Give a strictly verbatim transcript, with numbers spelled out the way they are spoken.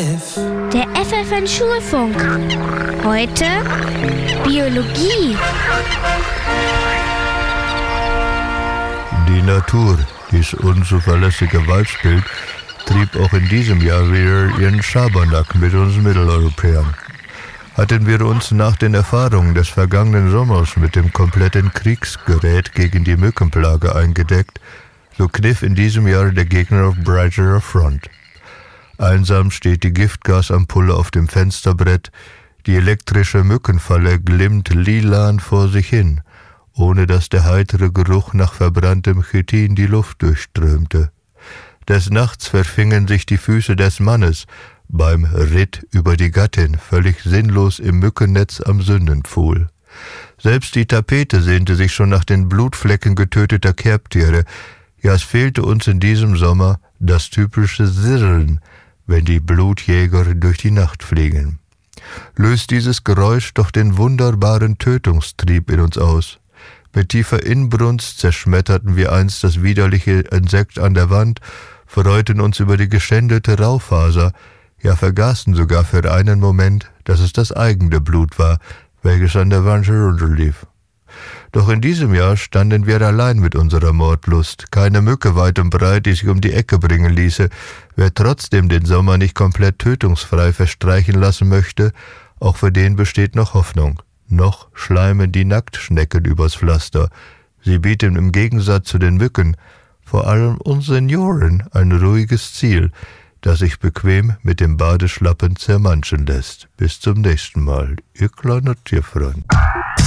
F. Der F F N Schulfunk. Heute Biologie. Die Natur, dies unzuverlässige Weibsbild, trieb auch in diesem Jahr wieder ihren Schabernack mit uns Mitteleuropäern. Hatten wir uns nach den Erfahrungen des vergangenen Sommers mit dem kompletten Kriegsgerät gegen die Mückenplage eingedeckt, so kniff in diesem Jahr der Gegner auf breiterer Front. Einsam steht die Giftgasampulle auf dem Fensterbrett, die elektrische Mückenfalle glimmt lilan vor sich hin, ohne dass der heitere Geruch nach verbranntem Chitin die Luft durchströmte. Des Nachts verfingen sich die Füße des Mannes beim Ritt über die Gattin, völlig sinnlos im Mückennetz am Sündenpfuhl. Selbst die Tapete sehnte sich schon nach den Blutflecken getöteter Kerbtiere. Ja, es fehlte uns in diesem Sommer das typische Sirren, wenn die Blutjäger durch die Nacht fliegen. Löst dieses Geräusch doch den wunderbaren Tötungstrieb in uns aus. Mit tiefer Inbrunst zerschmetterten wir einst das widerliche Insekt an der Wand, freuten uns über die geschändete Raufaser, ja vergaßen sogar für einen Moment, dass es das eigene Blut war, welches an der Wand herunterlief. Doch in diesem Jahr standen wir allein mit unserer Mordlust, keine Mücke weit und breit, die sich um die Ecke bringen ließe. Wer trotzdem den Sommer nicht komplett tötungsfrei verstreichen lassen möchte, auch für den besteht noch Hoffnung. Noch schleimen die Nacktschnecken übers Pflaster. Sie bieten im Gegensatz zu den Mücken vor allem uns Senioren ein ruhiges Ziel, das sich bequem mit dem Badeschlappen zermanschen lässt. Bis zum nächsten Mal, Ihr kleiner Tierfreund.